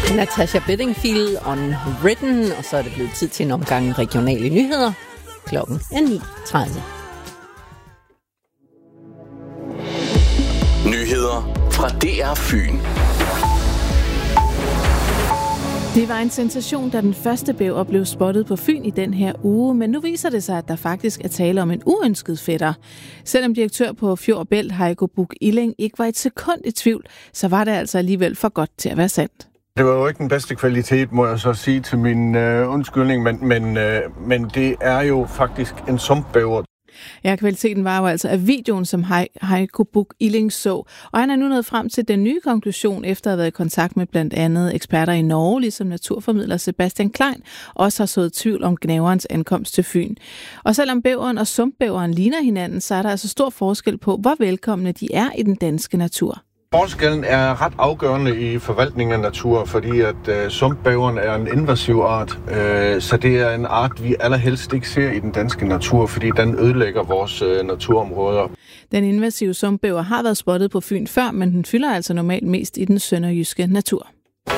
Natasha Bedingfield on Written, og så er det blevet tid til en omgang regionale nyheder. Klokken er 9:30. Nyheder fra DR Fyn. Det var en sensation, da den første bæver blev spottet på Fyn i den her uge, men nu viser det sig, at der faktisk er tale om en uønsket fætter. Selvom direktør på Fjord og Bælt, Heiko Buch-Illing, ikke var et sekund i tvivl, så var det altså alligevel for godt til at være sandt. Det var jo ikke den bedste kvalitet, må jeg så sige til min undskyldning, men det er jo faktisk en sumpbæver. Ja, kvaliteten var jo altså af videoen, som Heiko Buch-Illing så. Og han er nu nået frem til den nye konklusion, efter at have været i kontakt med blandt andet eksperter i Norge, ligesom naturformidler Sebastian Klein, også har sået tvivl om gnæverens ankomst til Fyn. Og selvom bæveren og sumpbæveren ligner hinanden, så er der altså stor forskel på, hvor velkomne de er i den danske natur. Forskellen er ret afgørende i forvaltningen af natur, fordi at sumpbæveren er en invasiv art, så det er en art, vi allerhelst ikke ser i den danske natur, fordi den ødelægger vores naturområder. Den invasive sumpbæver har været spottet på Fyn før, men den fylder altså normalt mest i den sønderjyske natur.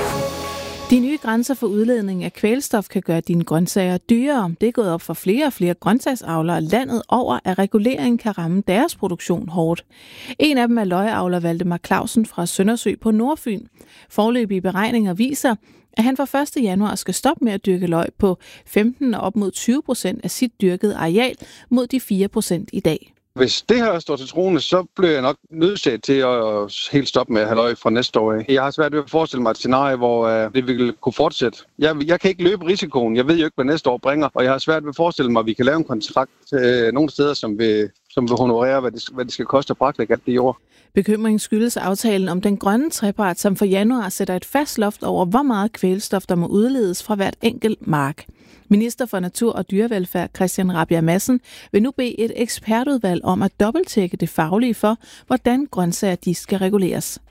De nye grænser for udledning af kvælstof kan gøre dine grøntsager dyrere. Det er gået op for flere og flere grøntsagsavlere landet over, at reguleringen kan ramme deres produktion hårdt. En af dem er løgavler Valdemar Clausen fra Søndersø på Nordfyn. Foreløbige beregninger viser, at han fra 1. januar skal stoppe med at dyrke løg på 15 og op mod 20% af sit dyrkede areal mod de 4% i dag. Hvis det her står til troende, så bliver jeg nok nødsaget til at helt stoppe med at have løg fra næste år af. Jeg har svært ved at forestille mig et scenarie, hvor det vil kunne fortsætte. Jeg kan ikke løbe risikoen. Jeg ved jo ikke, hvad næste år bringer, og jeg har svært ved at forestille mig, at vi kan lave en kontrakt nogle steder, som vil honorere, hvad det skal koste at pragtlægge alt det jord. Bekymringen skyldes aftalen om den grønne trepart, som for januar sætter et fast loft over, hvor meget kvælstof, der må udledes fra hvert enkelt mark. Minister for Natur og Dyrevelfærd Christian Rabjerg Madsen vil nu bede et ekspertudvalg om at dobbelttjekke det faglige for, hvordan grøntsager de skal reguleres.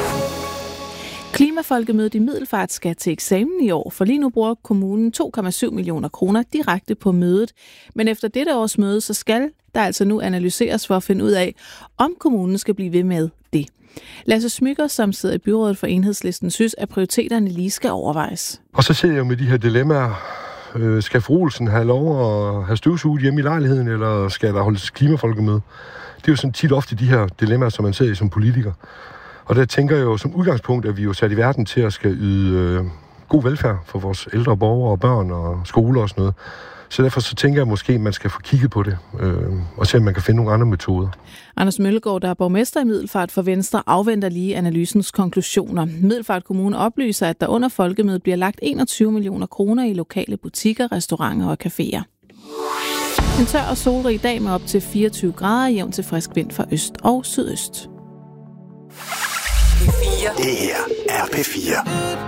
Klimafolkemødet i Middelfart skal til eksamen i år, for lige nu bruger kommunen 2,7 millioner kroner direkte på mødet. Men efter dette års møde, så skal der altså nu analyseres for at finde ud af, om kommunen skal blive ved med det. Lasse Smykker, som sidder i byrådet for Enhedslisten, synes, at prioriteterne lige skal overvejes. Og så ser jeg med de her dilemmaer. Skal fru Olsen have lov at have støvsuget hjemme i lejligheden, eller skal der holdes klimafolkemøde? Det er jo sådan tit ofte de her dilemmaer, som man ser i som politiker. Og der tænker jeg jo som udgangspunkt, at vi er jo sat i verden til at skal yde god velfærd for vores ældre borgere og børn og skoler og sådan noget. Så derfor så tænker jeg måske, at man skal få kigget på det, og se, om man kan finde nogle andre metoder. Anders Møllegaard, der er borgmester i Middelfart for Venstre, afventer lige analysens konklusioner. Middelfart Kommune oplyser, at der under folkemødet bliver lagt 21 millioner kroner i lokale butikker, restauranter og caféer. En tør og solrig dag med op til 24 grader, jævnt til frisk vind fra øst og sydøst. Det her er P4.